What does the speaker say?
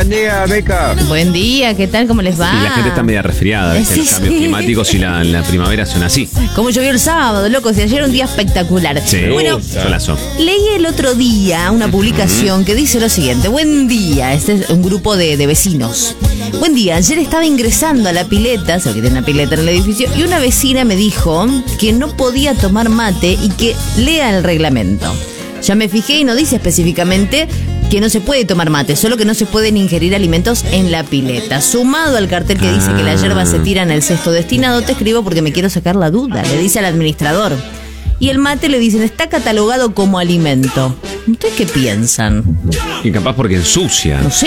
Buen día, Beca. Buen día, ¿qué tal? ¿Cómo les va? Y la gente está media resfriada, ¿viste? Sí, Los cambios climáticos y la primavera son así. Como llovió el sábado, locos, y ayer un día espectacular. Sí, Bueno, solazo. leí el otro día una publicación que dice lo siguiente. Buen día, este es un grupo de vecinos. Buen día, ayer estaba ingresando a la pileta, se ve que tiene una pileta en el edificio, y una vecina me dijo que no podía tomar mate y que lea el reglamento. Ya me fijé y no dice específicamente que no se puede tomar mate, solo que no se pueden ingerir alimentos en la pileta. Sumado al cartel que dice que la yerba se tira en el cesto destinado, te escribo porque me quiero sacar la duda, le dice al administrador. Y el mate le dicen, está catalogado como alimento. ¿Ustedes qué piensan? Y capaz porque ensucia. No sé.